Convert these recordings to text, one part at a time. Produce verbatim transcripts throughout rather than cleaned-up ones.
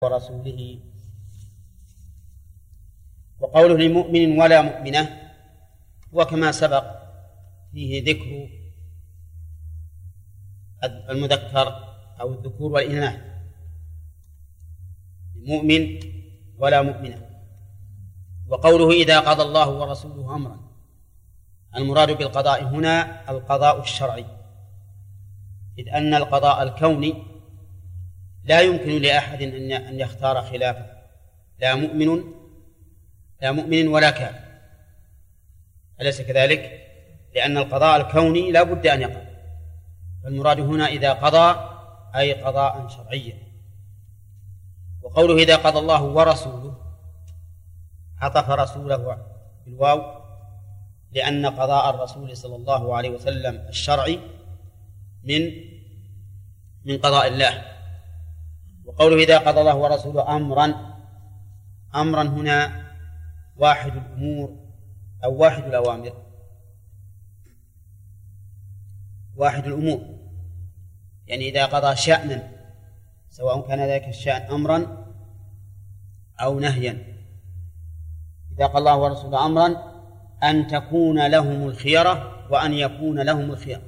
ورسوله. وقوله لمؤمن ولا مؤمنة وكما سبق فيه ذكر المذكر أو الذكور والإناث، مؤمن ولا مؤمنة. وقوله إذا قضى الله ورسوله أمرا، المراد بالقضاء هنا القضاء الشرعي، إذ أن القضاء الكوني لا يمكن لأحد أن يختار خلافه، لا مؤمن لا مؤمن ولا كافر، أليس كذلك؟ لأن القضاء الكوني لا بد أن يقع، فالمراد هنا إذا قضى أي قضاء شرعيا. وقوله إذا قضى الله ورسوله عطف رسوله بالواو، لأن قضاء الرسول صلى الله عليه وسلم الشرعي من من قضاء الله. وقوله إذا قضى الله ورسوله أمرا، أمرا هنا واحد الأمور أو واحد الأوامر، واحد الأمور، يعني إذا قضى شأنا سواء كان ذلك الشأن أمرا أو نهيا. إذا قضى الله ورسوله أمرا أن تكون لهم الخيرة وأن يكون لهم الخيرة.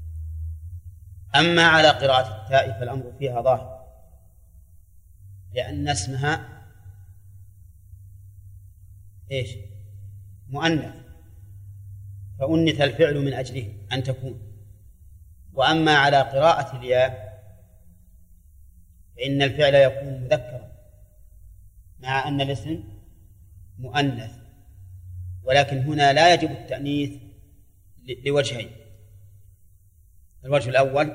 أما على قراءة التاء فالأمر فيها ظاهر، لأن اسمها إيش؟ مؤنث، فأنث الفعل من أجله أن تكون. وأما على قراءة الياء فإن الفعل يكون مذكرا مع أن الاسم مؤنث، ولكن هنا لا يجب التأنيث لوجهين. الوجه الأول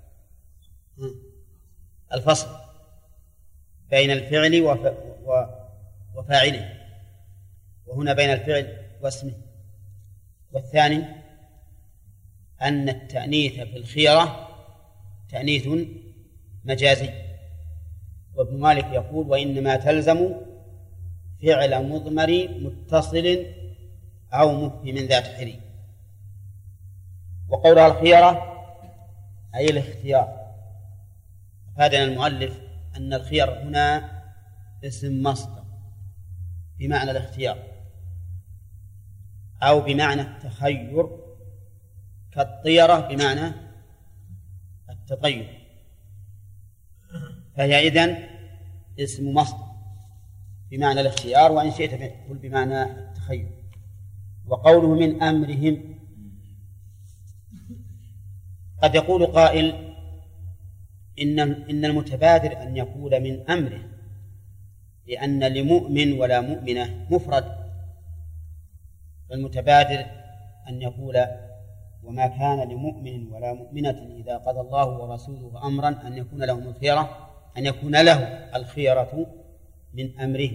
الفصل بين الفعل وفاعله، وهنا بين الفعل واسمه. والثاني أن التأنيث في الخيرة تأنيث مجازي، وابن مالك يقول وإنما تلزم فعل مضمر متصل أو مفهم من ذات حري. وقولها الخيرة أي الاختيار. أفادنا المؤلف أن الخيار هنا اسم مصدر بمعنى الاختيار أو بمعنى التخير، كالطيرة بمعنى التطير، فهي إذن اسم مصدر بمعنى الاختيار، وإن شئت قل بمعنى التخير. وقوله من أمرهم، قد يقول قائل إن إن المتبادر أن يقول من أمره، لأن لمؤمن ولا مؤمنة مفرد، فالمتبادر أن يقول وما كان لمؤمن ولا مؤمنة إذا قضى الله ورسوله أمرا أن يكون لهم الخيرة أن يكون له الخيرة من أمره،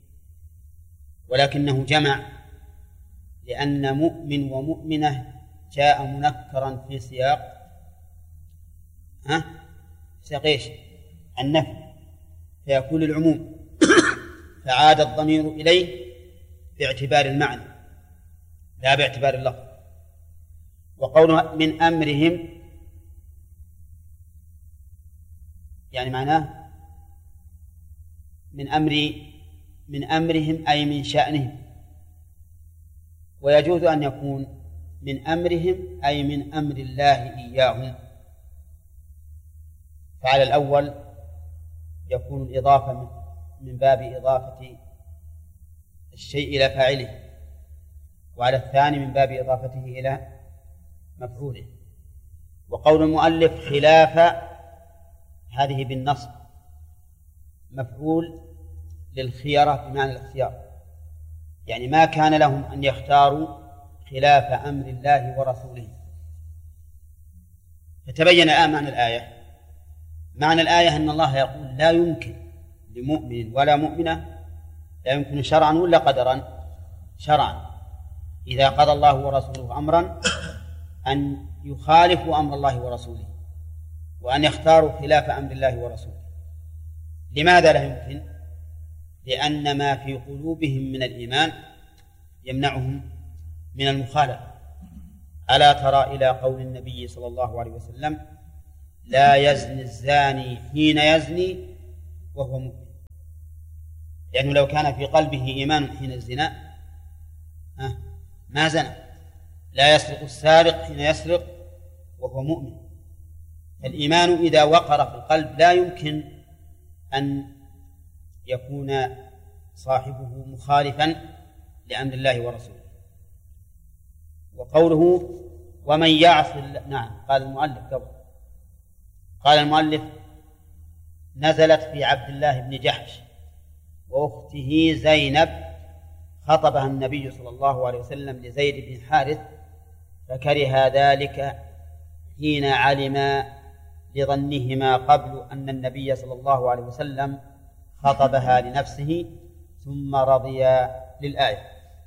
ولكنه جمع، لأن مؤمن ومؤمنة جاء منكرا في سياق ها سياق ايش؟ النفي، فيكون العموم، فعاد الضمير إليه باعتبار المعنى لا باعتبار اللفظ. وقوله من أمرهم يعني معناه من أمر من أمرهم أي من شأنهم، ويجوز أن يكون من أمرهم أي من أمر الله إياهم، فعلى الأول يكون الإضافة من باب إضافة الشيء إلى فاعله، وعلى الثاني من باب إضافته إلى مفعوله. وقول المؤلف خلاف هذه بالنصب مفعول للخيرة بمعنى الاختيار، يعني ما كان لهم أن يختاروا خلاف أمر الله ورسوله. فتبين الآن معنى الآية. معنى الآية أن الله يقول لا يمكن لمؤمن ولا مؤمنة، لا يمكن شرعا ولا قدرا، شرعا إذا قضى الله ورسوله أمرا أن يخالفوا أمر الله ورسوله وأن يختاروا خلاف أمر الله ورسوله. لماذا لا يمكن؟ لأن ما في قلوبهم من الإيمان يمنعهم من المخالفة. ألا ترى إلى قول النبي صلى الله عليه وسلم لا يزني الزاني حين يزني وهو مؤمن. لأنه لو كان في قلبه إيمان حين الزنا ما زنى. لا يسرق السارق حين يسرق وهو مؤمن. الإيمان إذا وقر في القلب لا يمكن أن يكون صاحبه مخالفا لأمر الله ورسوله. وقوله ومن يعص نعم قال المؤلف قبل قال المؤلف نزلت في عبد الله بن جحش وأخته زينب، خطبها النبي صلى الله عليه وسلم لزيد بن حارث فكره ذلك حين علم لظنهما قبل أن النبي صلى الله عليه وسلم خطبها لنفسه ثم رضي للآية.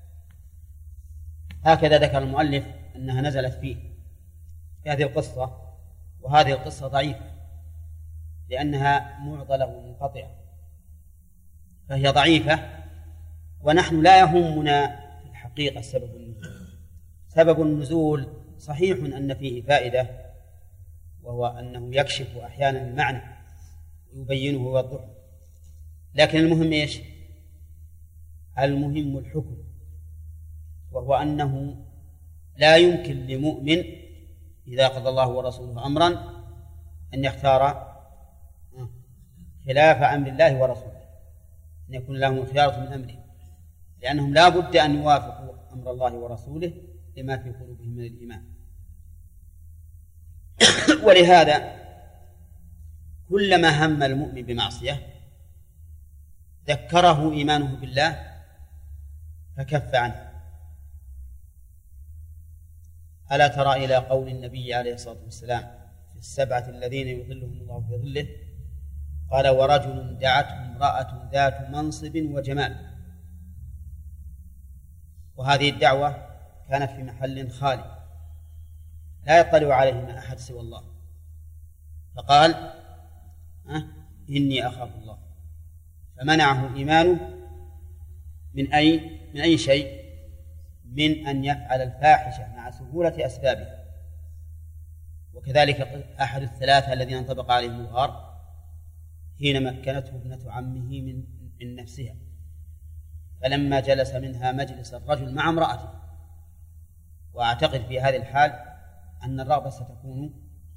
هكذا ذكر المؤلف أنها نزلت فيه في هذه القصة، وهذه القصة ضعيفة لأنها معضلة ومنقطعة، فهي ضعيفة. ونحن لا يهمنا في الحقيقة سبب النزول. سبب النزول صحيح أن فيه فائدة، وهو أنه يكشف أحيانا المعنى ويبينه ويوضحه، لكن المهم إيش؟ المهم الحكم، وهو أنه لا يمكن لمؤمن إذا قضى الله ورسوله أمرا أن يختار خلاف أمر الله ورسوله، أن يكون لهم الخيارة من أمره، لأنهم لا بد أن يوافقوا أمر الله ورسوله لما في قلوبهم من الإيمان. ولهذا كلما هم المؤمن بمعصية ذكره إيمانه بالله فكف عنه. ألا ترى إلى قول النبي عليه الصلاة والسلام في السبعة الذين يظلهم الله في ظله، قال ورجل دعته امرأة ذات منصب وجمال. وهذه الدعوة كانت في محل خالي لا يطلع عليهما أحد سوى الله، فقال أه إني أخاف الله، فمنعه إيمانه من أي من أي شيء؟ من أن يفعل الفاحشة مع سهولة أسبابها. وكذلك أحد الثلاثة الذين انطبق عليهم الغار حين مكنته ابنة عمه من من نفسها، فلما جلس منها مجلس الرجل مع امرأته. وأعتقد في هذه الحال أن الرغبة ستكون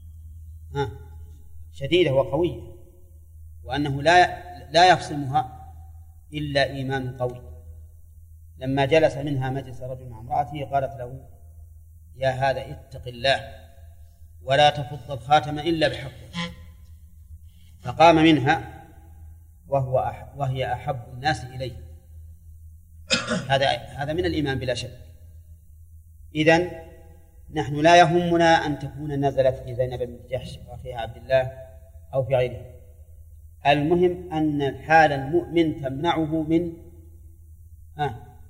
شديدة وقوية، وأنه لا لا يفصمها إلا إيمان قوي. لما جلس منها مجلس رجل مع امرأته قالت له يا هذا اتق الله ولا تفض الخاتم إلا بحقه، فقام منها وهو أحب وهي أحب الناس إليه. هذا هذا من الإيمان بلا شك. إذن نحن لا يهمنا أن تكون نزلت في زينب بن جحش وأخيها عبد الله أو في غيرها، المهم أن الحال المؤمن تمنعه من آه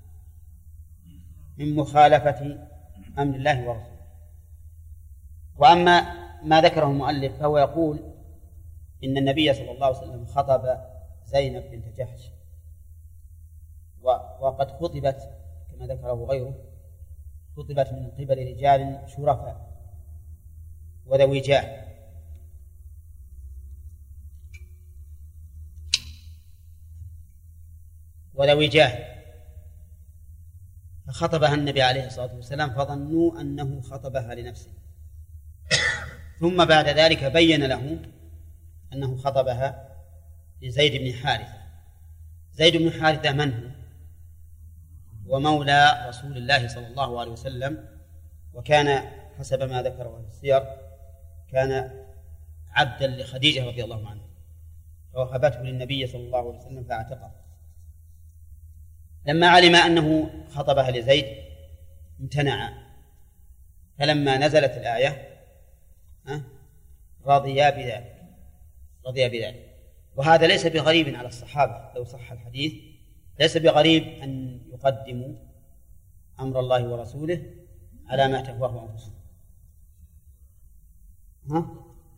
من مخالفة أمر الله ورسوله. وأما ما ذكره المؤلف فهو يقول إن النبي صلى الله عليه وسلم خطب زينب بنت جحش وقد خطبت كما ذكره غيره، خطبت من قبل رجال شرفاء وذوي جاه، وذوي جاه فخطبها النبي عليه الصلاة والسلام فظنوا أنه خطبها لنفسه، ثم بعد ذلك بين له أنه خطبها لزيد بن حارثة. زيد بن حارثة من هو؟ ومولى رسول الله صلى الله عليه وسلم، وكان حسب ما ذكره في السير كان عبدا لخديجة رضي الله عنها، فوهبته للنبي صلى الله عليه وسلم فاعتقه. لما علم أنه خطبها لزيد امتنع، فلما نزلت الآية رضيا بذلك رضيا بذلك وهذا ليس بغريب على الصحابة لو صح الحديث، ليس بغريب أن يقدموا أمر الله ورسوله على ما تهواه أنفسهم. ها؟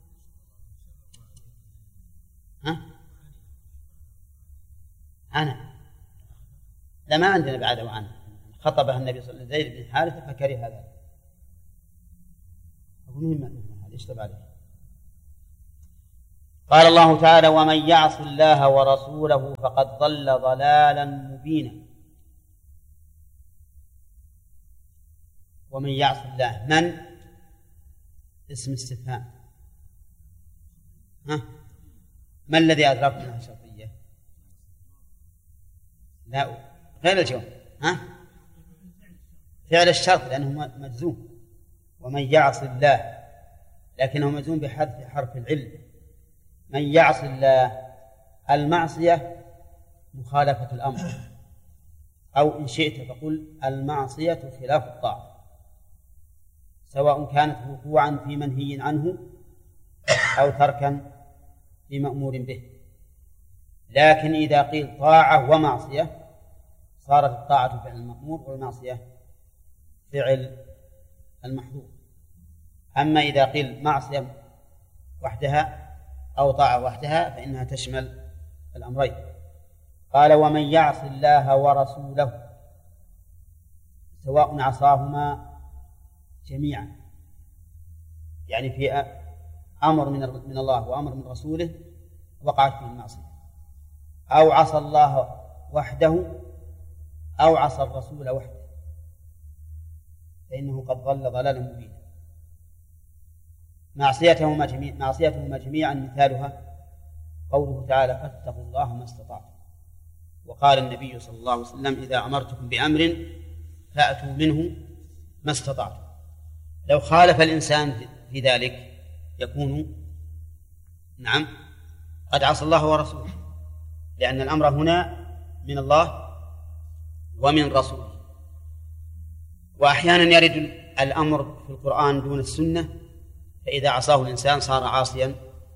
ها؟ أنا لا ما عندنا بعد وعنه خطبها النبي صلى الله عليه وسلم زيد بن حارثة فكره هذا. أقول مهم هذا يشتب عليه. قال الله تعالى: ومن يعص الله ورسوله فقد ضل ضلالا مبينا. ومن يعص الله، من اسم استفهام، ها؟ ما الذي أدرك منها الشرطية؟ لا، غير الجواب، ها؟ فعل الشرط لأنه مجزوم. ومن يعص الله، لكنه مجزوم بحذف حرف العلة. من يعص الله، المعصية مخالفة الأمر، أو إن شئت فقل المعصية خلاف الطاعة، سواء كانت وقوعا في منهي عنه أو تركا في مأمور به. لكن إذا قيل طاعة ومعصية صارت الطاعة فعل المأمور والمعصية فعل المحظور. أما إذا قيل معصية وحدها أو طاعة وحدها فإنها تشمل الأمرين. قال: ومن يعص الله ورسوله، سواء عصاهما جميعا، يعني في أمر من الله وأمر من رسوله وقعت فيه المعصية، أو عصى الله وحده أو عصى الرسول وحده، فإنه قد ضل ضلالا مبينا. معصيتهما جميعا معصيتهما جميعا مثالها قوله تعالى: فاتقوا الله ما استطعتم. وقال النبي صلى الله عليه وسلم: إذا أمرتكم بأمر فأتوا منه ما استطعتم. لو خالف الإنسان في ذلك يكون نعم قد عصى الله ورسوله، لأن الأمر هنا من الله ومن رسوله. وأحيانا يرد الأمر في القرآن دون السنة، فإذا عصاه الإنسان صار عاصيا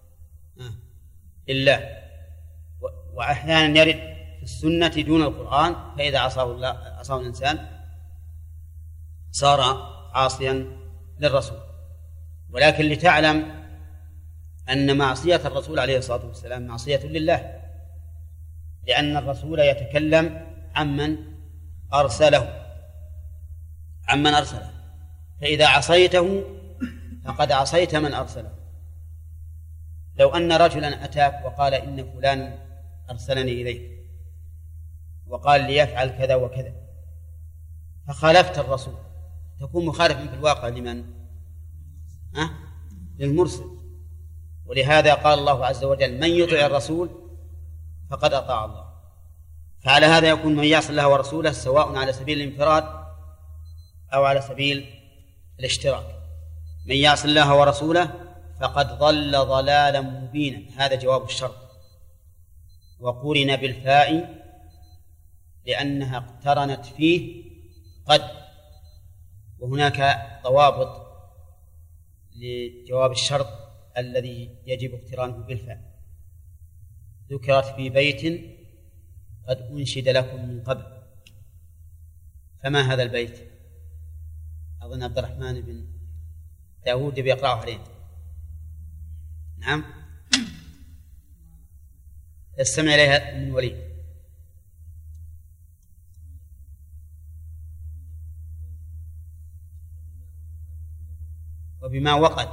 لله. وأحيانا يرد في السنة دون القرآن، فإذا عصاه الله عصاه الإنسان صار عاصيا للرسول. ولكن لتعلم أن معصية الرسول عليه الصلاة والسلام معصية لله، لأن الرسول يتكلم عمن أرسله عمن أرسله فإذا عصيته فقد عصيت من أرسله. لو أن رجلا أتاك وقال: إن فلان أرسلني إليك وقال ليفعل كذا وكذا، فخالفت الرسول، تكون مخالفا في الواقع لمن؟ أه؟ للمرسل. ولهذا قال الله عز وجل: من يطع الرسول فقد أطاع الله. فعلى هذا يكون من يعصي الله ورسوله سواء على سبيل الانفراد أو على سبيل الاشتراك. من يعصي الله ورسوله فقد ضل ضلالا مبينا، هذا جواب الشرط. وقرن بالفاء لأنها اقترنت فيه قد، وهناك ضوابط لجواب الشرط الذي يجب اقترانه بالفاء. ذكرت في بيت قد أنشد لكم من قبل. فما هذا البيت؟ أظن عبد الرحمن بن داود بيقرأه علينا. نعم، استمع إليها من وليد. وبما وقد.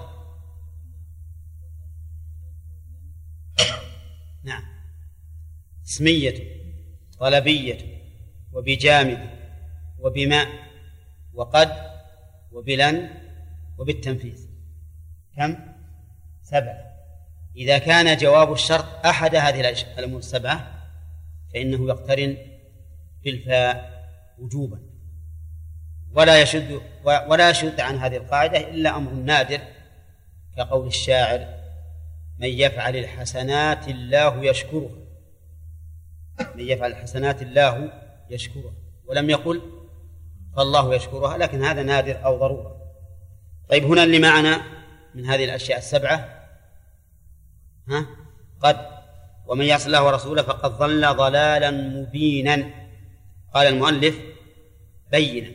نعم، اسمية طلبية وبجامد وبما وقد وبلن وبالتنفيذ. كم؟ سبعة. إذا كان جواب الشرط أحد هذه الأمور السبعة فإنه يقترن بالفاء وجوبا، ولا يشد ولا يشد عن هذه القاعدة إلا أمر نادر، كقول الشاعر: من يفعل الحسنات الله يشكرها. من يفعل الحسنات الله يشكرها، ولم يقل فالله يشكرها، لكن هذا نادر أو ضرورة. طيب، هنا اللي معنا من هذه الأشياء السبعة ها قد. ومن يعص الله ورسوله فقد ضل ضلالا مبينا. قال المؤلف: بينا.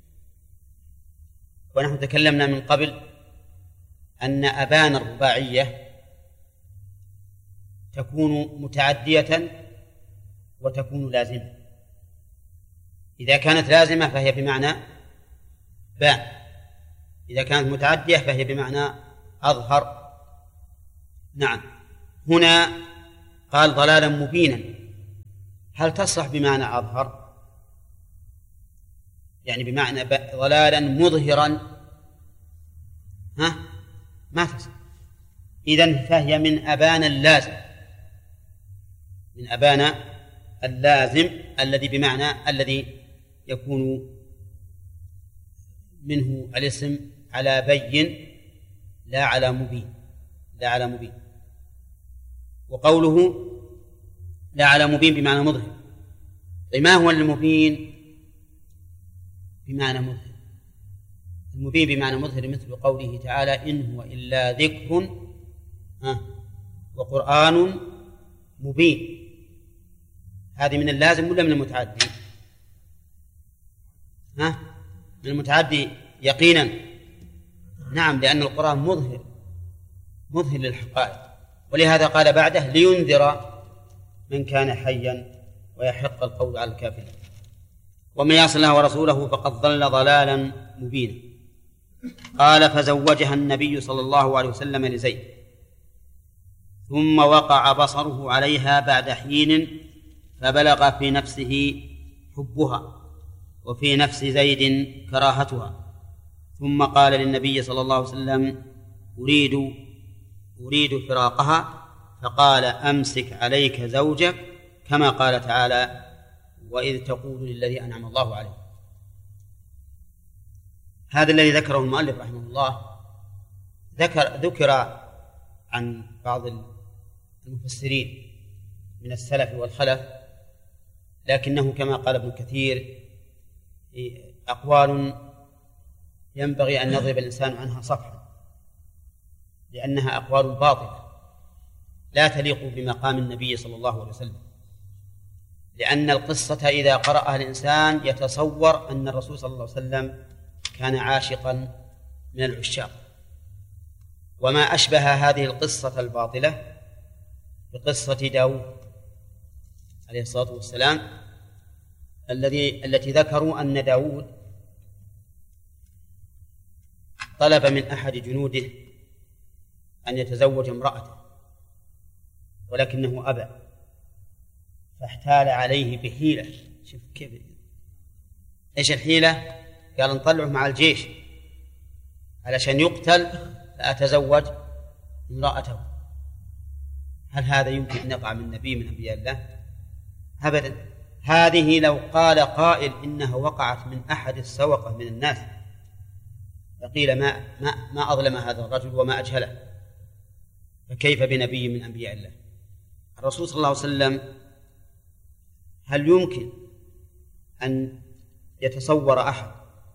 ونحن تكلمنا من قبل أن أبان الرباعية تكون متعدية وتكون لازمة. إذا كانت لازمة فهي بمعنى بان، إذا كانت متعدية فهي بمعنى أظهر. نعم، هنا قال ضلالا مبينا، هل تصلح بمعنى أظهر؟ يعني بمعنى ضلالا مظهرا؟ ها؟ ما تصلح. إذن فهي من أبان اللازم، من أبان اللازم الذي بمعنى الذي يكون منه الاسم على بين لا على مبين، لا على مبين. وقوله لا على مبين بمعنى مظهر، ما هو المبين بمعنى مظهر؟ المبين بمعنى مظهر مثل قوله تعالى إن هو إلا ذكر وقرآن مبين. هذه من اللازم ولا من المتعدي؟ ها؟ من المتعدي يقينا. نعم، لأن القرآن مظهر مظهر للحقائق، ولهذا قال بعده لينذر من كان حيا ويحق القول على الكافرين ومن يعص الله ورسوله فقد ضل ضلالا مبينا. قال فزوجها النبي صلى الله عليه وسلم لزيد، ثم وقع بصره عليها بعد حين فبلغ في نفسه حبها وفي نفس زيد كراهتها، ثم قال للنبي صلى الله عليه وسلم أريد أريد فراقها، فقال أمسك عليك زوجك، كما قال تعالى وإذ تقول للذي أنعم الله عليه. هذا الذي ذكره المؤلف رحمه الله ذكر ذكر عن بعض المفسرين من السلف والخلف، لكنه كما قال ابن كثير أقوال ينبغي أن يضرب الإنسان عنها صفحا، لأنها أقوال باطلة لا تليق بمقام النبي صلى الله عليه وسلم، لأن القصة إذا قرأها الإنسان يتصور أن الرسول صلى الله عليه وسلم كان عاشقا من العشاق، وما أشبه هذه القصة الباطلة بقصة داود عليه الصلاة والسلام الذي التي ذكروا أن داود طلب من أحد جنوده أن يتزوج امرأته ولكنه أبى، فاحتال عليه بحيلة. شوف كيف إيش الحيلة؟ قال نطلعه مع الجيش علشان يقتل فأتزوج امرأته. هل هذا يمكن أن يقع من نبي من أنبياء الله؟ أبدا. هذه لو قال قائل إنها وقعت من أحد السوقة من الناس فقيل ما ما ما أظلم هذا الرجل وما أجهله، فكيف بنبي من أنبياء الله؟ الرسول صلى الله عليه وسلم هل يمكن أن يتصور أحد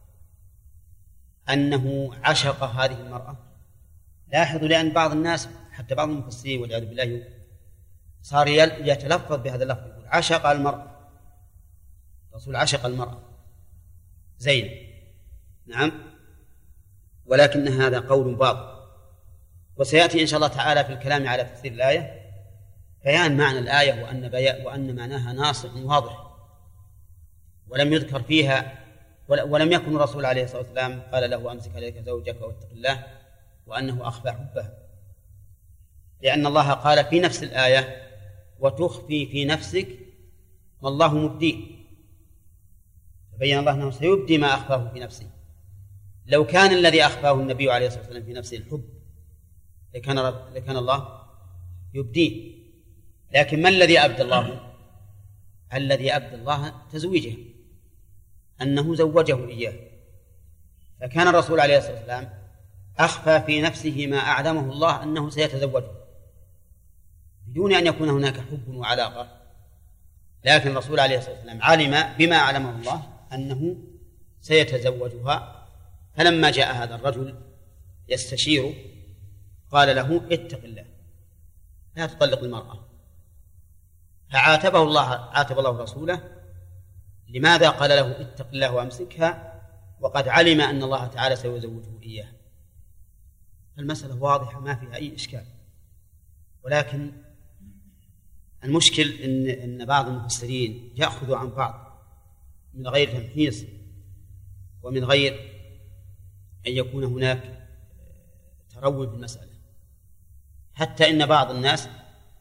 أنه عشق هذه المرأة؟ لاحظوا، لأن بعض الناس حتى بعض المفسرين والعياذ بالله صار يتلفظ بهذا اللفظ، يقول عشق المرأة، الرسول عشق المرأة زين، نعم، ولكن هذا قول باطل. وسيأتي إن شاء الله تعالى في الكلام على تفسير الآية بيان معنى الآية وأن, بيان وأن معناها ناصح واضح، ولم يذكر فيها ولم يكن الرسول عليه الصلاة والسلام قال له أمسك عليك زوجك واتق الله وأنه أخفى حبها، لأن الله قال في نفس الآية وتخفي في نفسك ما الله مبديه، فبين الله أنه سيبدي ما أخفاه في نفسه. لو كان الذي أخفاه النبي عليه الصلاة والسلام في نفسه الحب لكان, لكان الله يبديه، لكن ما الذي أبدى الله؟ الذي أبدى الله تزويجه، أنه زوجه إياه، فكان الرسول عليه الصلاة والسلام أخفى في نفسه ما أعلمه الله أنه سيتزوجه بدون أن يكون هناك حب وعلاقة، لكن الرسول عليه الصلاة والسلام علم بما أعلمه الله أنه سيتزوجها. فلما جاء هذا الرجل يستشيره قال له اتق الله لا تطلق المرأة، فعاتبه الله عاتب الله رسوله لماذا قال له اتق الله وأمسكها وقد علم أن الله تعالى سيزوجه إياه. المسألة واضحة ما فيها أي إشكال، ولكن المشكل إن, إن بعض المفسرين يأخذ عن بعض من غير تمحيص ومن غير أن يكون هناك تروي في المسألة، حتى إن بعض الناس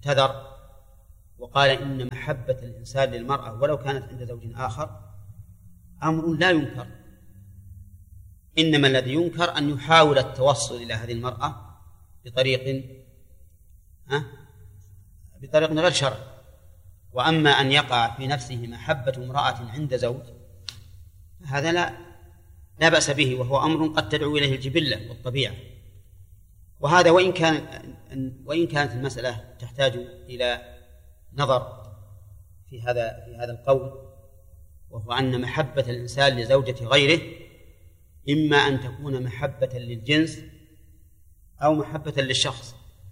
اعتذر وقال إن محبة الإنسان للمرأة ولو كانت عند زوج آخر أمر لا ينكر، إنما الذي ينكر أن يحاول التوصل إلى هذه المرأة بطريق ها بطريق غير شرعي. وأما أن يقع في نفسه محبة امرأة عند زوج هذا لا لا بأس به، وهو أمر قد تدعو إليه الجبلة والطبيعة. وهذا وإن كان وإن كانت المسألة تحتاج إلى نظر في هذا في هذا القول، وهو أن محبة الإنسان لزوجة غيره إما أن تكون محبة للجنس أو محبة للشخص.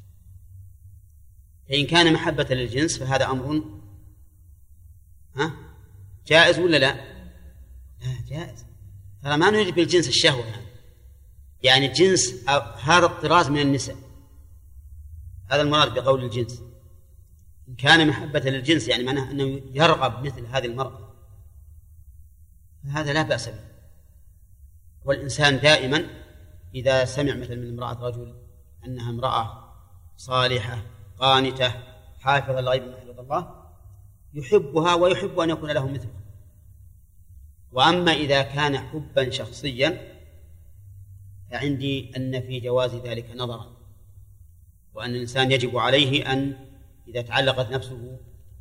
فإن كان محبة للجنس فهذا أمر ها جائز ولا لا؟ لا جائز. ترى ما نريد بالجنس الشهوة يعني, يعني الجنس هذا الطراز من النساء، هذا المراد بقول الجنس. إن كان محبة للجنس يعني معناه أنه يرغب مثل هذه المرأة فهذا لا بأس به. والإنسان دائما إذا سمع مثل من امرأة رجل أنها امرأة صالحة قانتة حافظة للغيب ما حفظ الله يحبها ويحب أن يكون له مثلها. وأما إذا كان حبا شخصيا فعندي أن في جواز ذلك نظرا، وأن الإنسان يجب عليه أن إذا تعلقت نفسه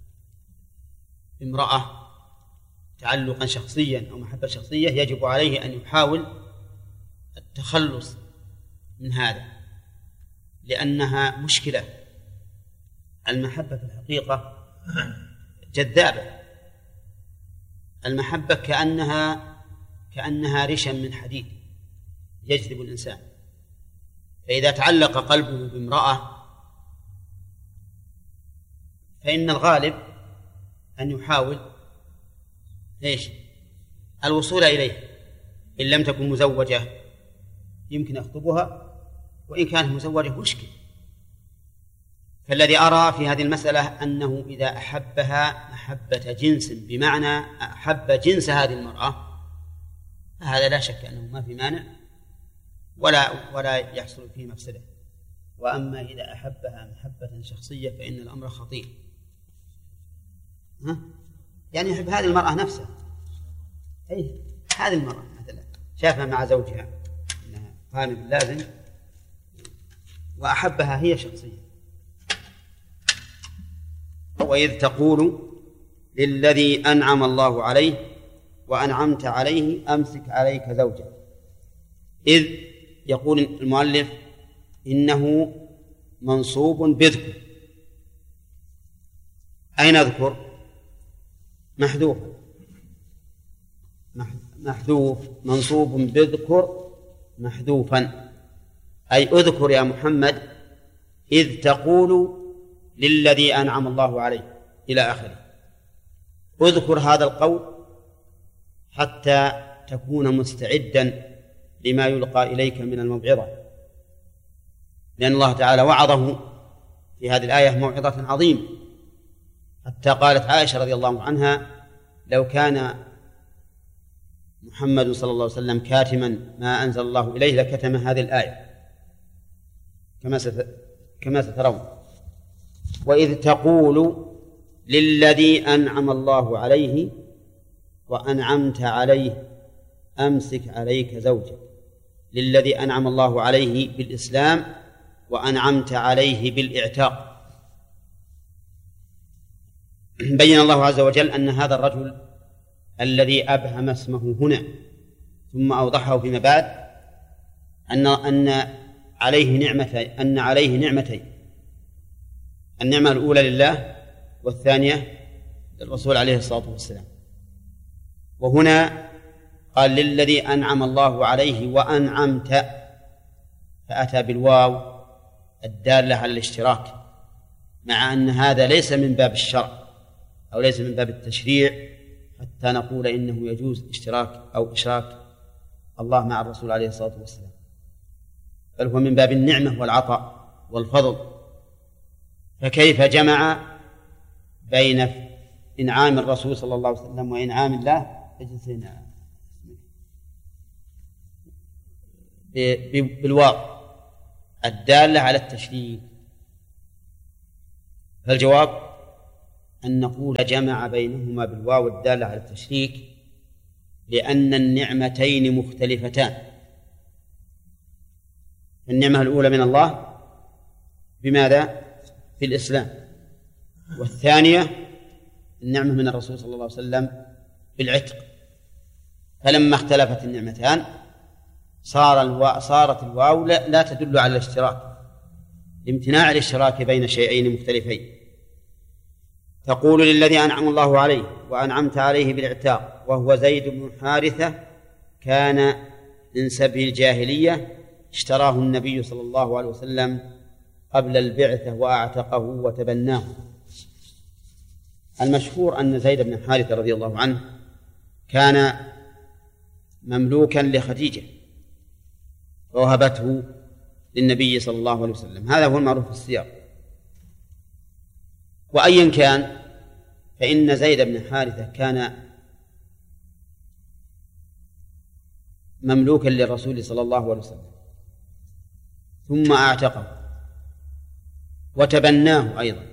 بامرأة تعلقا شخصيا أو محبة شخصية يجب عليه أن يحاول التخلص من هذا، لأنها مشكلة. المحبة في الحقيقة جذابة، المحبة كأنها كأنها ريشا من حديد يجذب الإنسان. فإذا تعلق قلبه بامرأة فإن الغالب أن يحاول إيش الوصول إليه، إن لم تكن مزوجة يمكن يخطبها، وإن كانت مزوجة مشكل. فالذي أرى في هذه المسألة أنه إذا أحبها محبة جنس بمعنى أحب جنس هذه المرأة هذا لا شك أنه ما في مانع ولا ولا يحصل فيه مفسدة. وأما إذا أحبها محبة شخصية فإن الأمر خطير. ها؟ يعني يحب هذه المرأة نفسها، أي هذه المرأة مثلا شافها مع زوجها أنها قائمة باللازم وأحبها هي شخصيا. وإذ تقول للذي أنعم الله عليه وأنعمت عليه أمسك عليك زوجك. إذ يقول المؤلف إنه منصوب بذكر. أين أذكر؟ محذوف محذوف منصوب بذكر محذوفا، أي أذكر يا محمد إذ تقول للذي أنعم الله عليه إلى آخره. اذكر هذا القول حتى تكون مستعدا لما يلقى إليك من الموعظة، لأن الله تعالى وعظه في هذه الآية موعظة عظيمة، حتى قالت عائشة رضي الله عنها لو كان محمد صلى الله عليه وسلم كاتما ما أنزل الله إليه لكتم هذه الآية كما كما سترون. وإذ تقول للذي أنعم الله عليه وأنعمت عليه أمسك عليك زوجك. للذي أنعم الله عليه بالإسلام وأنعمت عليه بالإعتاق. بين الله عز وجل أن هذا الرجل الذي أبهم اسمه هنا ثم أوضحه فيما بعد أن أن عليه نعمتين أن عليه نعمتين النعمة الأولى لله والثانية للرسول عليه الصلاة والسلام. وهنا قال للذي أنعم الله عليه وأنعمت، فأتى بالواو الدالة على الاشتراك، مع أن هذا ليس من باب الشرع أو ليس من باب التشريع حتى نقول إنه يجوز اشتراك أو إشراك الله مع الرسول عليه الصلاة والسلام، بل هو من باب النعمة والعطاء والفضل. فكيف جمع بين إنعام الرسول صلى الله عليه وسلم وإنعام الله بالواو الدالة على التشريك. فالجواب أن نقول جمع بينهما بالواو الدالة على التشريك لأن النعمتين مختلفتان. النعمة الأولى من الله بماذا؟ في الإسلام، والثانية النعمة من الرسول صلى الله عليه وسلم بالعتق. فلما اختلفت النعمتان صار الوا... صارت الواو لا... لا تدل على الاشتراك، لامتناع الاشتراك بين شيئين مختلفين. تقول للذي أنعم الله عليه وأنعمت عليه بالعتاق وهو زيد بن حارثة كان من سبي الجاهلية اشتراه النبي صلى الله عليه وسلم قبل البعثة وأعتقه وتبناه. المشهور أن زيد بن حارثة رضي الله عنه كان مملوكا لخديجة ووهبته للنبي صلى الله عليه وسلم، هذا هو المعروف في السياق. وأيا كان فإن زيد بن حارثة كان مملوكا للرسول صلى الله عليه وسلم ثم أعتقه وتبناه أيضا،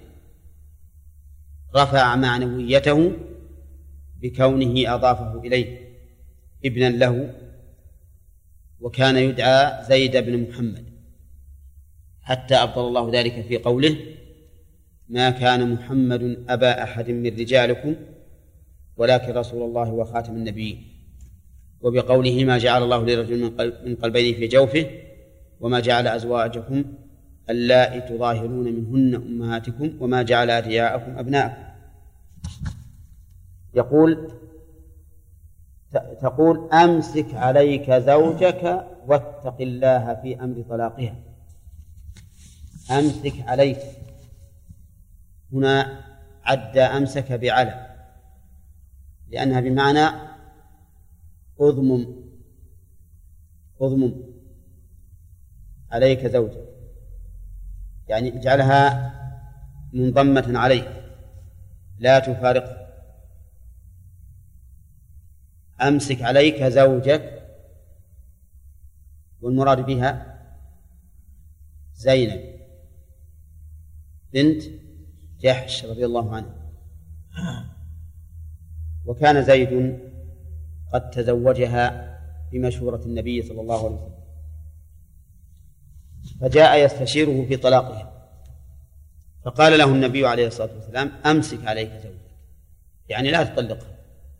رفع معنويته بكونه أضافه إليه ابنا له، وكان يدعى زيد بن محمد، حتى أبطل الله ذلك في قوله ما كان محمد أبا أحد من رجالكم ولكن رسول الله وخاتم النبيين، وبقوله ما جعل الله لرجل من قلبين في جوفه وما جعل أزواجكم اللائي تظاهرون منهن أمهاتكم وما جعل أدعياءكم أبناءكم. يقول تقول أمسك عليك زوجك واتق الله في أمر طلاقها. أمسك عليك هنا عد أمسك بعلى لأنها بمعنى أضمم أضمم عليك زوجك، يعني اجعلها منضمة عليك لا تفارقها. أمسك عليك زوجك، والمراد بها زينب بنت جحش رضي الله عنه. وكان زيد قد تزوجها بمشورة النبي صلى الله عليه وسلم، فجاء يستشيره في طلاقها، فقال له النبي عليه الصلاة والسلام أمسك عليك زوجك، يعني لا تطلقها،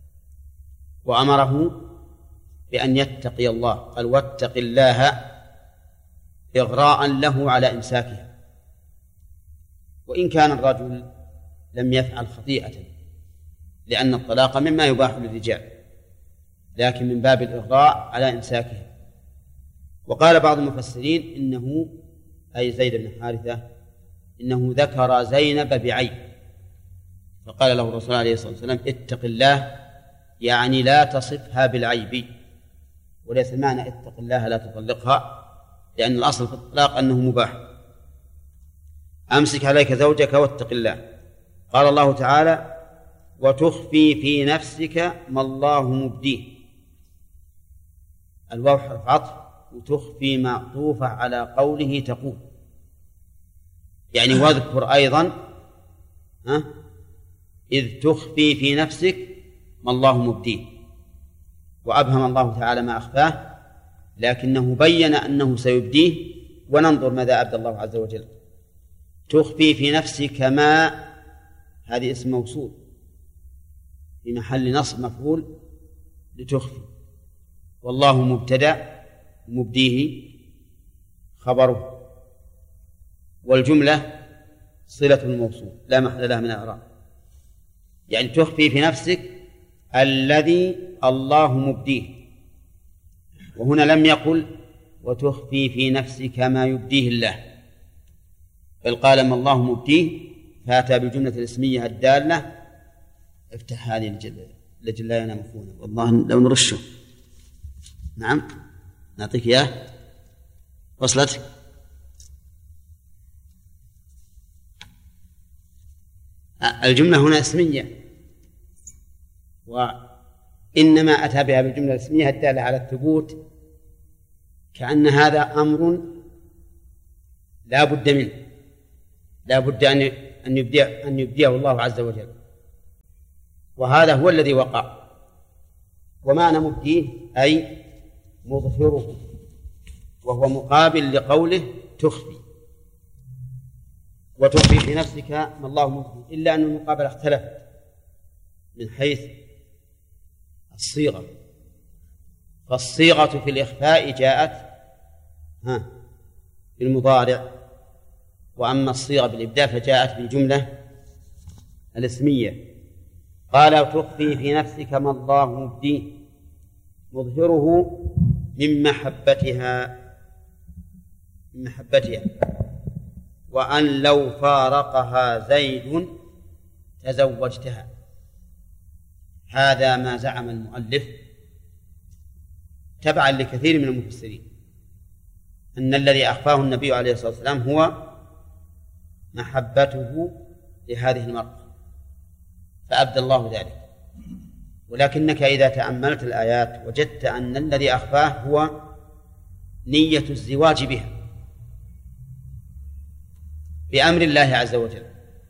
وأمره بأن يتقي الله، قال واتق الله إغراء له على إمساكها. وإن كان الرجل لم يفعل خطيئة، لأن الطلاق مما يباح للرجال، لكن من باب الإغراء على إمساكها. وقال بعض المفسرين إنه أي زيد بن حارثة إنه ذكر زينب بعيب، فقال له الرسول عليه الصلاة والسلام اتق الله، يعني لا تصفها بالعيب، وليس المعنى اتق الله لا تطلقها، لأن الأصل في الطلاق أنه مباح. أمسك عليك زوجك واتق الله. قال الله تعالى وتخفي في نفسك ما الله مبديه، الواو حرف عطف، وتخفي معطوفة على قوله تقول، يعني واذكر أيضا ها إذ تخفي في نفسك ما الله مبديه، وأبهم الله تعالى ما أخفاه، لكنه بين أنه سيبديه، وننظر ماذا أبدى الله عز وجل. تخفي في نفسك ما، هذه اسم موصول في محل نصب مفعول لتخفي، والله مبتدأ مبديه خبره، والجملة صلة الموصول لا محل لها من الإعراب، يعني تخفي في نفسك الذي الله مبديه. وهنا لم يقل وتخفي في نفسك ما يبديه الله، بل قال ما الله مبديه، فأتى بالجملة الاسمية الدالة. افتح هذه لجل لا ينام أخونا، والله لو نرشه. نعم نعطيك إياه، وصلت. الجملة هنا اسمية، وإنما أتى بها بالجملة الاسمية الدالة على الثبوت، كأن هذا أمر لا بد منه، لا بد أن أن يبديه, أن يبديه الله عز وجل، وهذا هو الذي وقع. ومعنى مبديه أي مظهره، وهو مقابل لقوله تخفي، وتخفي في نفسك ما الله مبديه، إلا أن المقابلة اختلفت من حيث الصيغة. فالصيغة في الإخفاء جاءت ها بالمضارع، وأما الصيغة بالإبداء فجاءت بالجملة الاسمية. قال تخفي في نفسك ما الله مبديه مظهره من محبتها من محبتها وأن لو فارقها زيد تزوجتها. هذا ما زعم المؤلف تبعا لكثير من المفسرين، أن الذي أخفاه النبي عليه الصلاة والسلام هو محبته لهذه المرأة، فأبدى الله ذلك. ولكنك إذا تأملت الآيات وجدت أن الذي أخفاه هو نية الزواج بها بأمر الله عز وجل،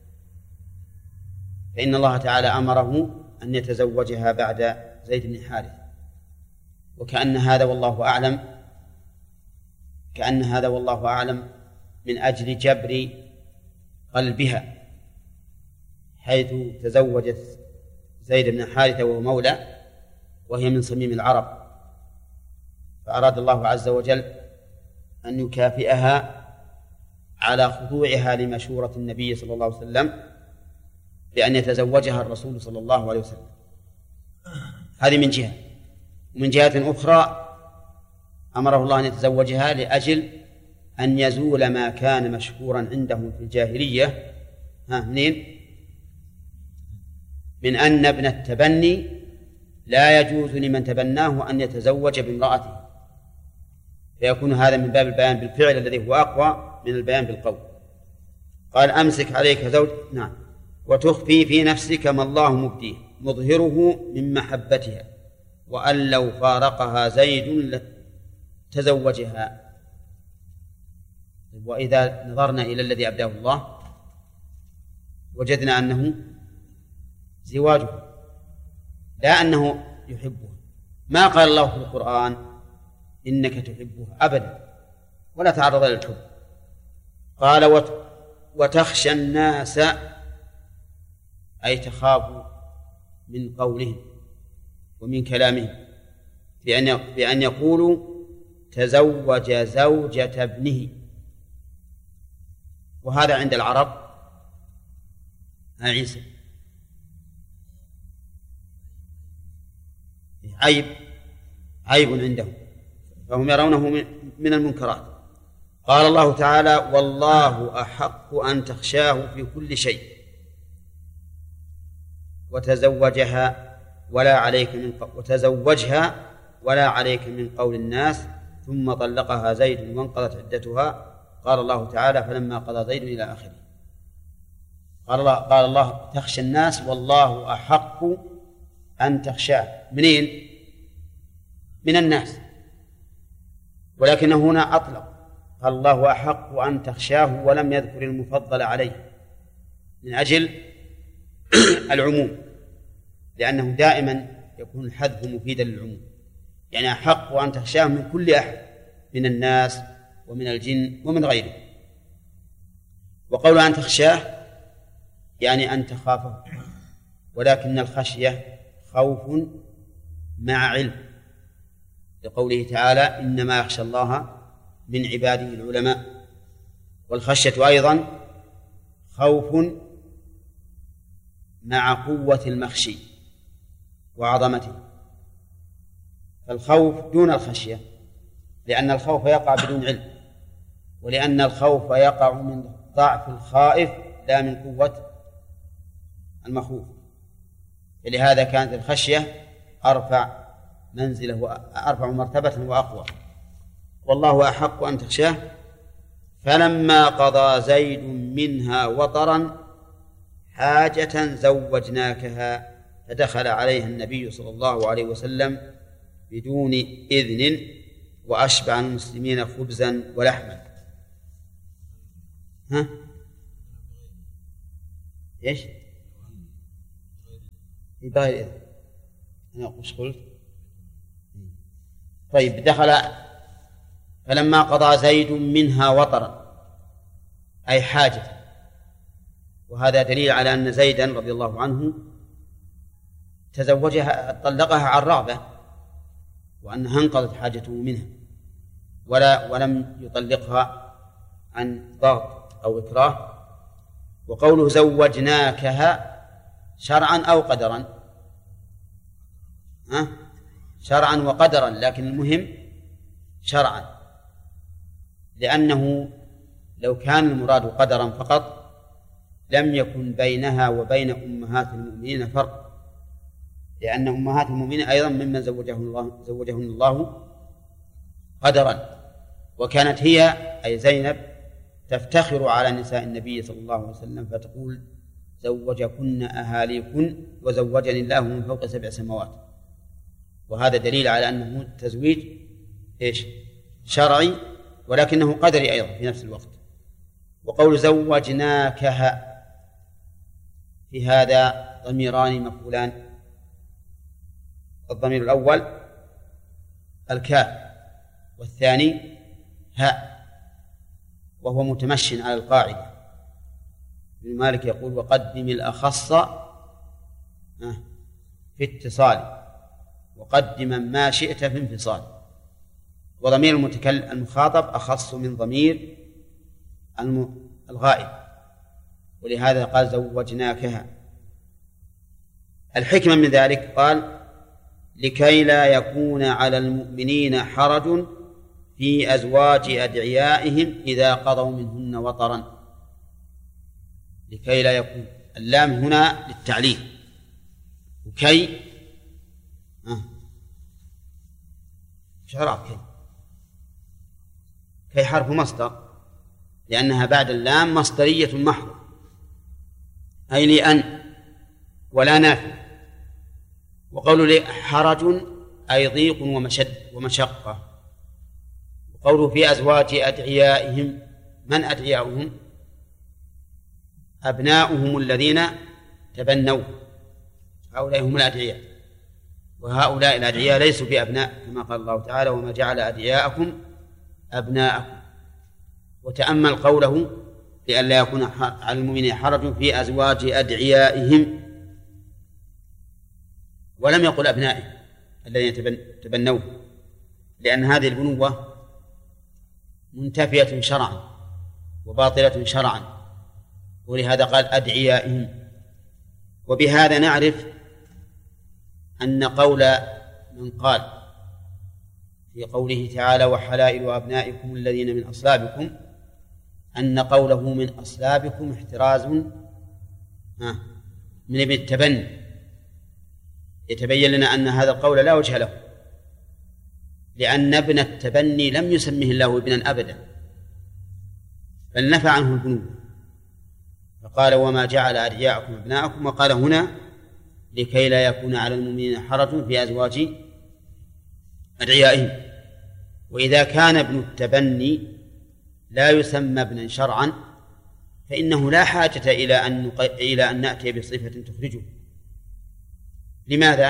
فإن الله تعالى أمره أن يتزوجها بعد زيد بن حارث، وكأن هذا والله أعلم كأن هذا والله أعلم من أجل جبر قلبها، حيث تزوجت زيد بن حارثة وهو مولى وهي من صميم العرب، فأراد الله عز وجل أن يكافئها على خضوعها لمشورة النبي صلى الله عليه وسلم بأن يتزوجها الرسول صلى الله عليه وسلم. هذه من جهة. ومن جهة أخرى أمره الله أن يتزوجها لأجل أن يزول ما كان مشهورا عندهم في الجاهلية ها منين؟ من أن ابن التبني لا يجوز لمن تبناه أن يتزوج بامرأته، فيكون هذا من باب البيان بالفعل الذي هو أقوى من البيان بالقول. قال أمسك عليك زوج نعم وتخفي في نفسك ما الله مبديه مظهره من محبتها وأن لو فارقها زيد تزوجها. وإذا نظرنا إلى الذي أبداه الله وجدنا أنه زواجه لا أنه يحبها. ما قال الله في القرآن إنك تحبها أبدا، ولا تعرض للحب. قال وتخشى الناس أي تخاف من قولهم ومن كلامهم بأن يقولوا تزوج زوجة ابنه، وهذا عند العرب عيسى عيب عيب عندهم، فهم يرونه من المنكرات. قال الله تعالى والله أحق أن تخشاه في كل شيء وتزوجها ولا عليك من ق... وتزوجها ولا عليك من قول الناس ثم طلقها زيد وانقضت عدتها. قال الله تعالى فلما قضى زيد إلى آخره. قال الله, قال الله تخشى الناس والله أحق أن تخشاه. منين؟ من الناس، ولكن هنا أطلق قال الله أحق أن تخشاه ولم يذكر المفضل عليه من أجل العموم، لأنه دائما يكون الحذف مفيدا للعموم، يعني أحق أن تخشاه من كل أحد من الناس ومن الجن ومن غيره. وقول أن تخشاه يعني أن تخافه، ولكن الخشية خوف مع علم، لقوله تعالى إنما يخشى الله من عباده العلماء. والخشية أيضا خوف مع قوة المخشي وعظمته، فالخوف دون الخشية، لأن الخوف يقع بدون علم، ولأن الخوف يقع من ضعف الخائف لا من قوة المخوف، فلهذا كانت الخشية أرفع منزله وأرفع مرتبة وأقوى. والله أحق أن تخشاه. فلما قضى زيد منها وطرا حاجة زوجناكها فدخل عليها النبي صلى الله عليه وسلم بدون إذن وأشبع المسلمين خبزا ولحما. ها؟ إيش؟ بغير إذن. أنا وش قلت؟ طيب دخل فلما قضى زيد منها وطرا أي حاجة، وهذا دليل على أن زيدا رضي الله عنه تزوجها طلقها عن رغبة، وأنها انقضت حاجته منها، ولا ولم يطلقها عن ضغط أو إكراه. وقوله زوجناكها شرعا أو قدرا؟ ها؟ شرعا وقدرا، لكن المهم شرعا، لأنه لو كان المراد قدرا فقط لم يكن بينها وبين أمهات المؤمنين فرق، لأن أمهات المؤمنين أيضا ممن زوجهن الله, زوجهن الله قدرا، وكانت هي أي زينب تفتخر على نساء النبي صلى الله عليه وسلم فتقول زوجكن أهاليكن وزوجني الله من فوق سبع سماوات. وهذا دليل على أنه تزويج إيش؟ شرعي، ولكنه قدري أيضا في نفس الوقت. وقول زوجناكها في هذا ضميران مفعولان، الضمير الأول الكاف والثاني هاء، وهو متمشٍ على القاعدة. ابن مالك يقول وقدم الأخص في اتصال وقدم ما شئت في انفصال، وضمير المتكلم المخاطب أخص من ضمير الغائب، ولهذا قال زوجناكها. الحكمة من ذلك قال لكي لا يكون على المؤمنين حرج في أزواج أدعيائهم إذا قضوا منهن وطرا. لكي لا يكون، اللام هنا للتعليل، وكي آه. شرع كي كي حرف مصدر، لأنها بعد اللام مصدرية محضة، أي لأن ولا نافع. وقول لي حرج أي ضيق ومشد ومشقة. وقوله في أزواج أدعيائهم، من أدعيائهم؟ أبناؤهم الذين تبنوا، هؤلاء هم الأدعياء، وهؤلاء الأدعياء ليسوا بأبناء كما قال الله تعالى وما جعل أدعياءكم أبناءكم. وتأمل قوله لئلا يكون على المؤمنين حرج في أزواج أدعيائهم، ولم يقل أبنائهم الذين تبنوه، لأن هذه البنوة منتفية شرعا وباطلة شرعا، ولهذا قال أدعيائهم. وبهذا نعرف أن قول من قال في قوله تعالى وحلائل أبنائكم الذين من أصلابكم، أن قوله من أصلابكم احتراز من ابن التبني، يتبين لنا أن هذا القول لا وجه له، لأن ابن التبني لم يسمه الله ابنا أبدا، بل نفى عنه البنوة، فقال وما جعل أدعياءكم أبناءكم، وقال هنا لكي لا يكون على المؤمنين حرج في أزواج أدعيائهم. وإذا كان ابن التبني لا يسمى ابنا شرعا فإنه لا حاجة إلى أن نق... إلى أن نأتي بصفة تخرجه. لماذا؟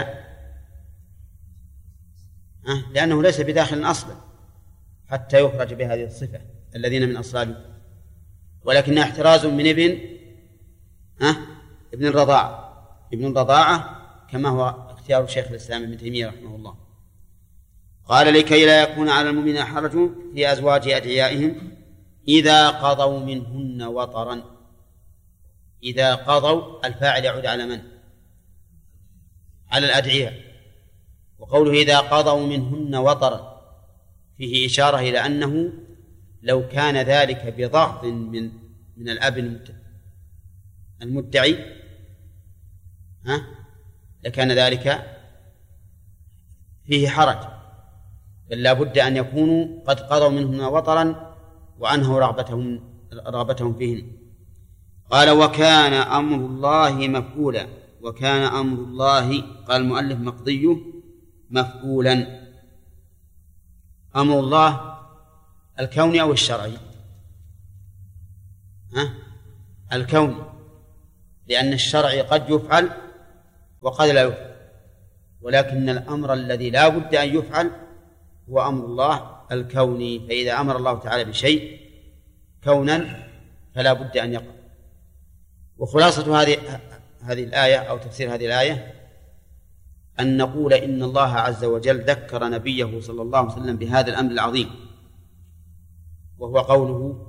أه؟ لأنه ليس بداخل أصلا حتى يخرج بهذه الصفة الذين من أصلابه، ولكنها احتراز من ابن أه؟ ابن الرضاعة، ابن الرضاعة كما هو اختيار شيخ الإسلام ابن تيمية رحمه الله. قال لكي لا يكون على المؤمنين حرج في أزواج أدعيائهم إذا قضوا منهن وطرا. إذا قضوا الفاعل يعود على من؟ على الأدعياء. وقوله إذا قضوا منهن وطرا فيه إشارة إلى أنه لو كان ذلك بضغط من من الأب المدعي ها لكان ذلك فيه حرج، بل لا بد أن يكونوا قد قضوا منهن وطرا وأنهوا رغبتهم رغبتهم فيهن. قال وكان أمر الله مفعولا. وكان أمر الله قال المؤلف مقضيه مفعولا. أمر الله الكوني أو الشرعي؟ ها؟ الكوني، لأن الشرع قد يفعل وقد لا يفعل، ولكن الأمر الذي لا بد أن يفعل هو أمر الله الكوني. فإذا أمر الله تعالى بشيء كونا فلا بد أن يقع. وخلاصة هذه هذه الآية أو تفسير هذه الآية أن نقول إن الله عز وجل ذكر نبيه صلى الله عليه وسلم بهذا الأمر العظيم، وهو قوله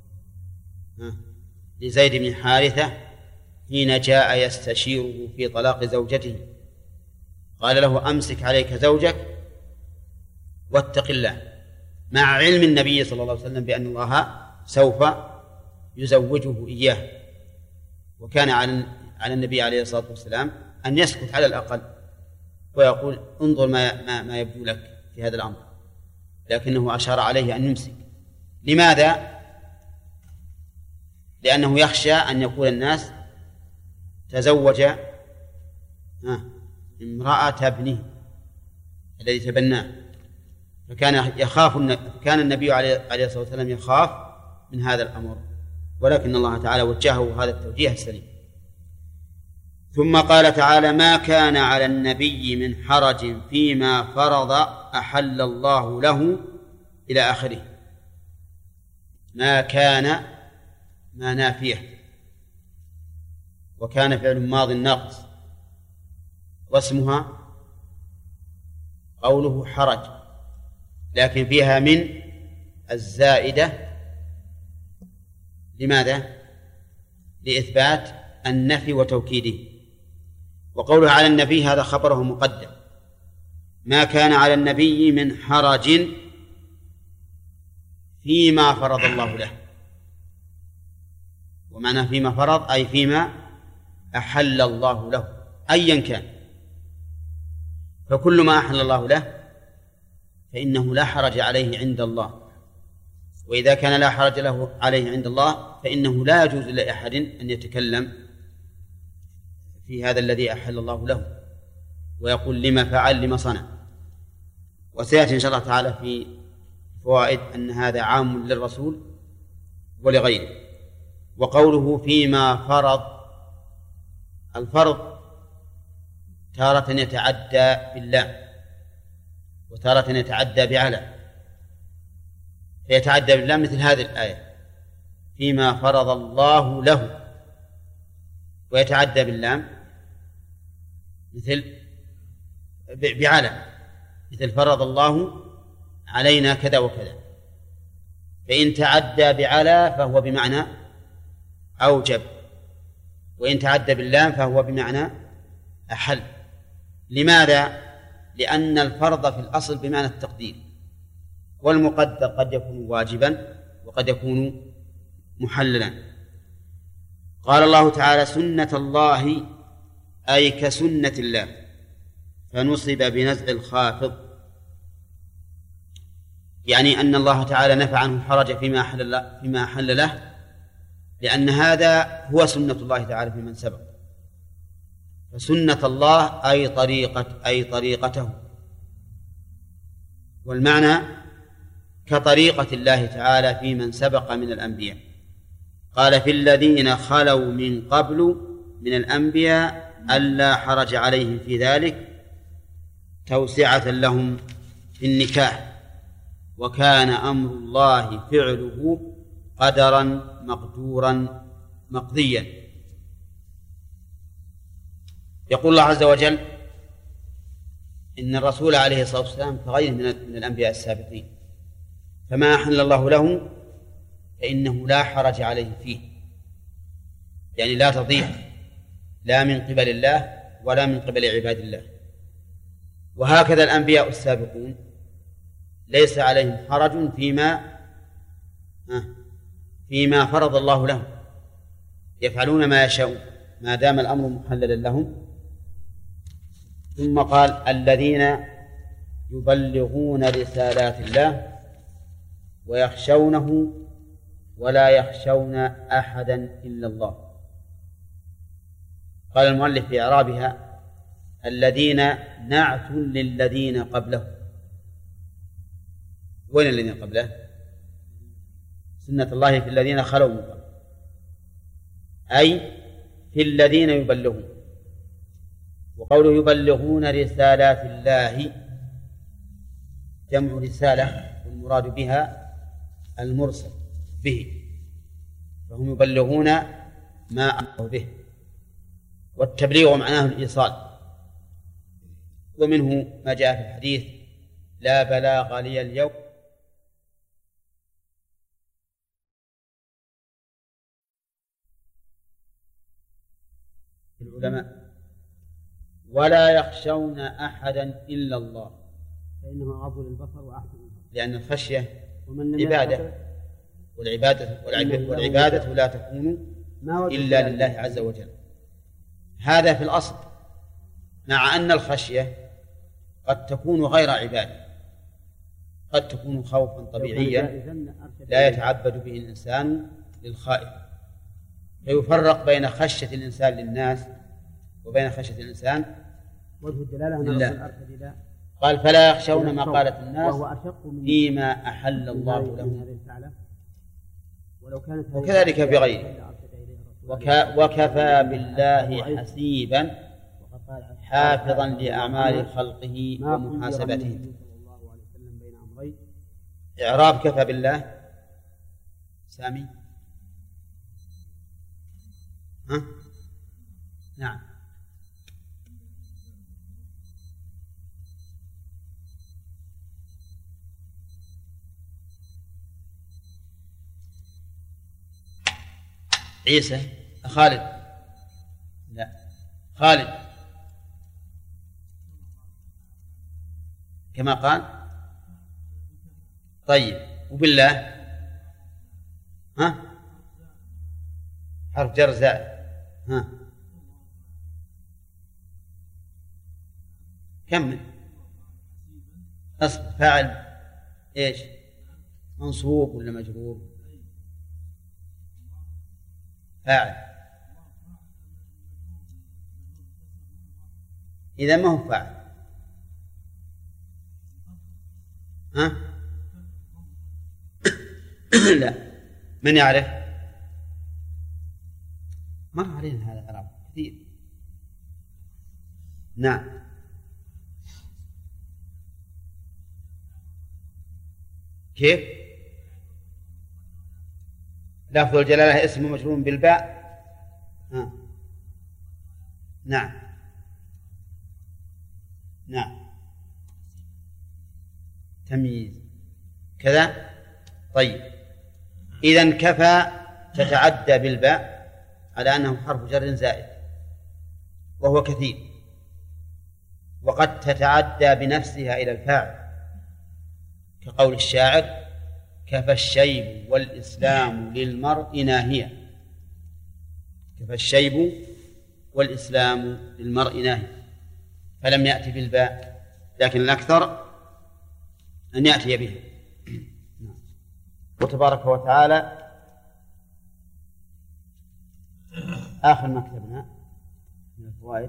لزيد بن حارثة حين جاء يستشيره في طلاق زوجته، قال له أمسك عليك زوجك واتق الله، مع علم النبي صلى الله عليه وسلم بأن الله سوف يزوجه إياه. وكان على النبي عليه الصلاة والسلام أن يسكت على الأقل ويقول انظر ما, ما, ما يبدو لك في هذا الأمر، لكنه أشار عليه أن يمسك. لماذا؟ لأنه يخشى أن يقول الناس تزوج امرأة ابنه الذي تبناه، فكان يخاف كان النبي عليه الصلاة والسلام يخاف من هذا الأمر، ولكن الله تعالى وجهه هذا التوجيه السليم. ثم قال تعالى ما كان على النبي من حرج فيما فرض أحل الله له إلى آخره. ما كان ما نافية، وكان فعل ماض ناقص، واسمها قوله حرج، لكن فيها من الزائدة. لماذا؟ لإثبات النفي وتوكيده. وقوله على النبي هذا خبره مقدم. ما كان على النبي من حرج فيما فرض الله له، ومعنى فيما فرض أي فيما أحل الله له أيا كان، فكل ما أحل الله له فإنه لا حرج عليه عند الله، وإذا كان لا حرج له عليه عند الله فإنه لا يجوز لأحد أن يتكلم في هذا الذي أحل الله له ويقول لما فعل لما صنع. وسيأتي إن شاء الله تعالى في فوائد أن هذا عام للرسول ولغيره. وقوله فيما فرض، الفرض تارة يتعدى بالله وتارة يتعدى بعلى، فيتعدى بالله مثل هذه الآية فيما فرض الله له، ويتعدى باللام مثل بعلى مثل فرض الله علينا كذا وكذا. فإن تعدى بعلى فهو بمعنى أوجب، وإن تعدى باللام فهو بمعنى أحل. لماذا؟ لأن الفرض في الأصل بمعنى التقدير، والمقدر قد يكون واجبا وقد يكون محللا. قال الله تعالى سنة الله أي كسنة الله، فنصب بنزع الخافض، يعني أن الله تعالى نفى عنه الحرج فيما أحل فيما أحل له، لأن هذا هو سنة الله تعالى في من سبق. فسنة الله أي طريقة أي طريقته، والمعنى كطريقة الله تعالى في من سبق من الأنبياء. قال في الذين خلوا من قبل من الأنبياء ألا حرج عليهم في ذلك توسعة لهم في النكاح، وكان أمر الله فعله قدرا مقدورا مقضيا. يقول الله عز وجل إن الرسول عليه الصلاة والسلام كغيره من الأنبياء السابقين، فما أحل الله له فإنه لا حرج عليه فيه، يعني لا تضيق لا من قبل الله ولا من قبل عباد الله. وهكذا الأنبياء السابقون ليس عليهم حرج فيما فيما فرض الله لهم، يفعلون ما يشاءون ما دام الأمر محللا لهم. ثم قال الذين يبلغون رسالات الله ويخشونه ولا يخشون أحدا إلا الله. قال المؤلف في إعرابها الذين نعت للذين قبله. وين الذين قبله؟ سنة الله في الذين خلوا من قبل، أي في الذين يبلغون. وقوله يبلغون رسالات الله جمع رسالة، والمراد بها المرسل به، فهم يبلغون ما أمروا به، والتبليغ معناه الإيصال. ومنه ما جاء في الحديث: لا بلاغ لي اليوم العلماء ولا يخشون أحدا إلا الله، فإنه أغض للبصر وأحسن، لأن الخشية عبادة، والعبادة, والعبادة لا تكون إلا لله عز وجل. هذا في الأصل، مع أن الخشية قد تكون غير عبادة، قد تكون خوفا طبيعيا لا يتعبد به الإنسان للخائف، فيفرق بين خشية الإنسان للناس وبين خشية الإنسان وجه الدلالة لله. قال: فلا يخشون ما قالت الناس فيما أحل الله لهم، وكذلك بغيره. وكفى بالله حسيبا حافظا لأعمال خلقه ومحاسبته. إعراب كفى بالله سامي. ها؟ نعم. عيسى خالد، لا خالد كما قال. طيب، وبالله ها؟ حرف جر زائد. ها كمل. أصل فاعل إيش؟ منصوب ولا مجرور؟ فاعل. إذا ما هو فاعل. ها؟ لا، من يعرف؟ مر علينا هذا الإعراب كثير. نعم. كيف؟ لفظ الجلالة اسم مجرور بالباء. ها. نعم نعم تمييز كذا. طيب، إذن كفى تتعدى بالباء على أنه حرف جر زائد وهو كثير، وقد تتعدى بنفسها إلى الفاعل كقول الشاعر: كفى الشيب والإسلام للمرء ناهيا. كفى الشيب والإسلام للمرء ناهيا، فلم يأتي بالباء، لكن الأكثر أن يأتي به. وتبارك وتعالى آخر ما كتبنا من الفوائد.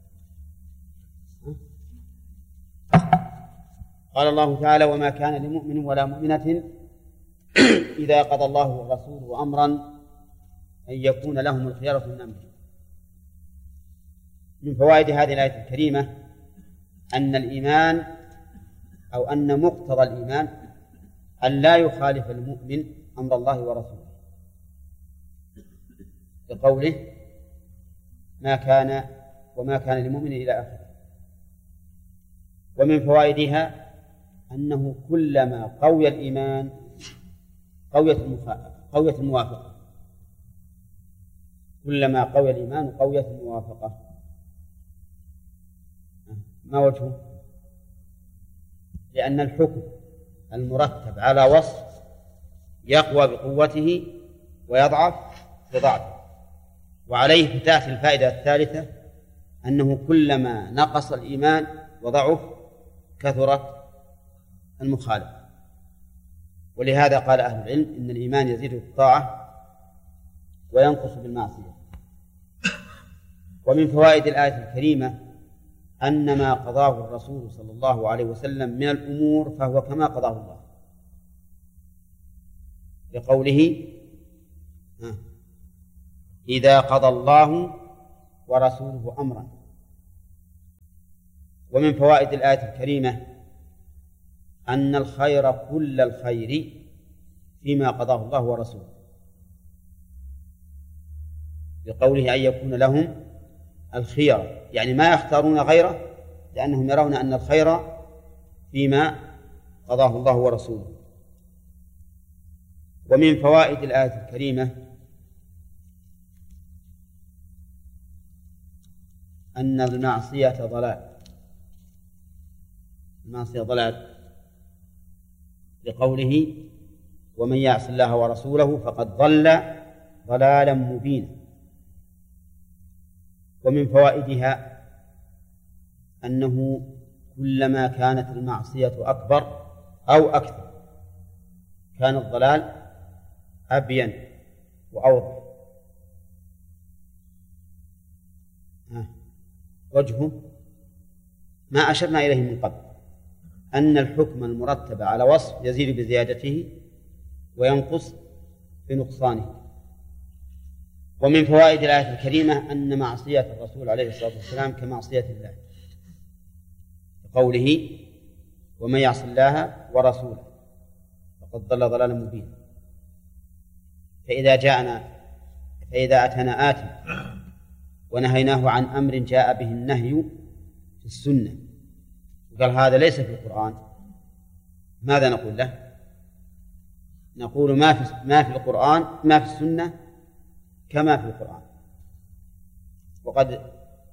قال الله تعالى: وما كان لمؤمن ولا مؤمنة إذا قضى الله ورسوله أمرا أن يكون لهم الخيرة من أمرهم. من فوائد هذه الآية الكريمة أن الإيمان أو أن مقتضى الإيمان أن لا يخالف المؤمن أمر الله ورسوله، بقوله: ما كان وما كان لمؤمن إلى آخره. ومن فوائدها أنه كلما قوي الإيمان قويت قويت الموافقة، كلما قوي الإيمان قويت الموافقة. ما وجهه؟ لأن الحكم المرتب على وصف يقوى بقوته ويضعف بضعفه. وعليه فتأتي الفائدة الثالثة أنه كلما نقص الإيمان وضعف كثرت المخالفة. ولهذا قال أهل العلم إن الإيمان يزيد بالطاعة وينقص بالمعصية. ومن فوائد الآية الكريمة أن ما قضاه الرسول صلى الله عليه وسلم من الأمور فهو كما قضاه الله، لقوله: إذا قضى الله ورسوله أمرا. ومن فوائد الآية الكريمة أن الخير كل الخير فيما قضاه الله ورسوله، لقوله أن يكون لهم الخيار، يعني ما يختارون غيره لأنهم يرون أن الخير فيما قضاه الله ورسوله. ومن فوائد الآية الكريمة أن المعصية ضلال، المعصية ضلال، لقوله ومن يعص الله ورسوله فقد ضل ضلالا مبينا. ومن فوائدها أنه كلما كانت المعصية أكبر أو أكثر كان الضلال أبين وأوضح. وجهه ما أشرنا إليه من قبل، أن الحكم المرتب على وصف يزيد بزيادته وينقص بنقصانه. ومن فوائد الآية الكريمة أن معصية الرسول عليه الصلاة والسلام كمعصية الله، قوله ومن يعص الله ورسوله فقد ضل ضلالا مبينا. فإذا جاءنا فإذا أتانا آت ونهيناه عن أمر جاء به النهي في السنة وقال هذا ليس في القرآن، ماذا نقول له؟ نقول ما في ما في القرآن ما في السنة كما في القرآن. وقد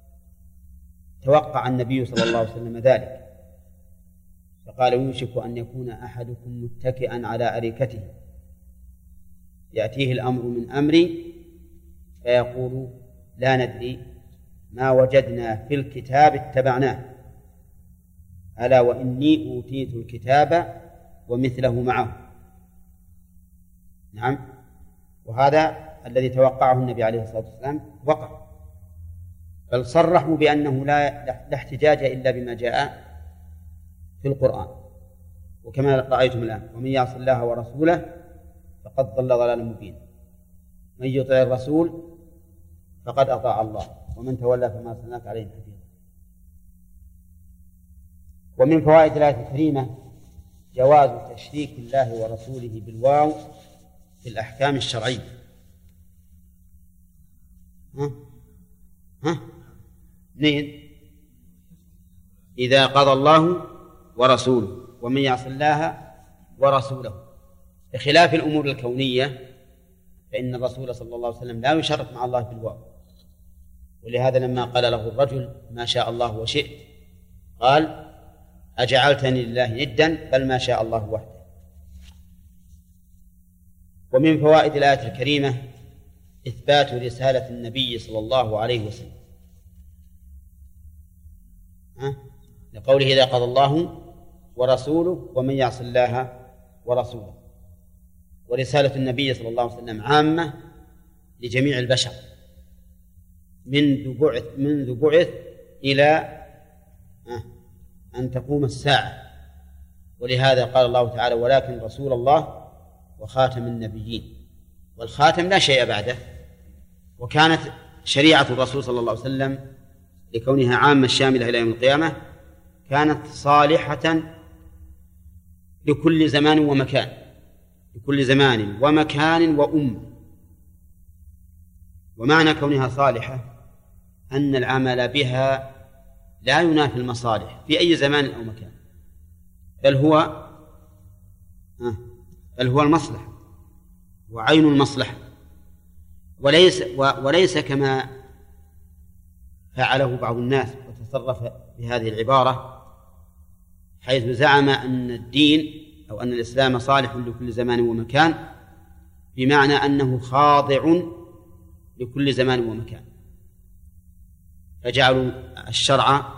توقع النبي صلى الله عليه وسلم ذلك فقال يوشك أن يكون أحدكم متكئا على أريكته يأتيه الأمر من أمري فيقول لا ندري ما وجدنا في الكتاب اتبعناه ألا وإني أوتيت الكتاب ومثله معه. نعم، وهذا الذي توقعه النبي عليه الصلاة والسلام وقع، بل صرحوا بأنه لا, لا احتجاج إلا بما جاء في القرآن. وكما رأيتم الآن ومن يعص الله ورسوله فقد ضل ضلالا مبينا، من يطع الرسول فقد أطاع الله ومن تولى فما أرسلناك عليهم حفيظا. ومن فوائد الآية الكريمة جواز تشريك الله ورسوله بالواو في الأحكام الشرعية. ها ها منين؟ إذا قضى الله ورسوله ومن يعص الله ورسوله، بخلاف الأمور الكونية فإن الرسول صلى الله عليه وسلم لا يشرك مع الله بالواو. ولهذا لما قال له الرجل ما شاء الله وشئت قال أجعلتني لله ندا بل ما شاء الله وحده. ومن فوائد الآية الكريمة إثبات رسالة النبي صلى الله عليه وسلم، ها؟ لقوله إذا قضى الله ورسوله ومن يعص الله ورسوله. ورسالة النبي صلى الله عليه وسلم عامة لجميع البشر منذ بعث منذ بعث إلى أن تقوم الساعة. ولهذا قال الله تعالى ولكن رسول الله وخاتم النبيين، والخاتم لا شيء بعده. وكانت شريعة الرسول صلى الله عليه وسلم لكونها عامة شاملة إلى يوم القيامة كانت صالحة لكل زمان ومكان، لكل زمان ومكان وأمة. ومعنى كونها صالحة أن العمل بها لا ينافي المصالح في أي زمان أو مكان، بل هو بل هو المصلحة وعين المصلحة، وليس وليس كما فعله بعض الناس وتصرف بهذه العبارة حيث زعم أن الدين أو أن الإسلام صالح لكل زمان ومكان، بمعنى أنه خاضع لكل زمان ومكان، فجعلوا الشرع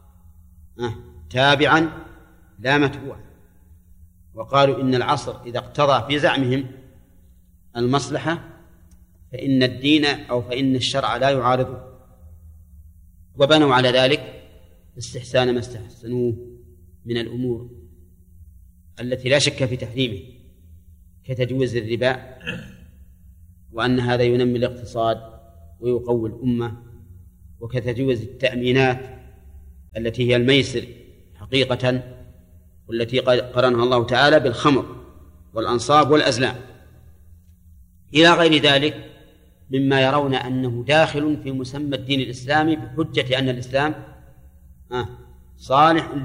تابعا لا متبوعا. وقالوا إن العصر إذا اقتضى في زعمهم المصلحة فإن الدين أو فإن الشرع لا يعارضه، وبنوا على ذلك استحسان ما استحسنوه من الأمور التي لا شك في تحريمه كتجويز الربا، وأن هذا ينمي الاقتصاد ويقوي الأمة وكتجويز التأمينات التي هي الميسر حقيقة، والتي قرنها الله تعالى بالخمر والأنصاب والأزلام إلى غير ذلك مما يرون أنه داخل في مسمى الدين الإسلامي بحجة أن الإسلام صالح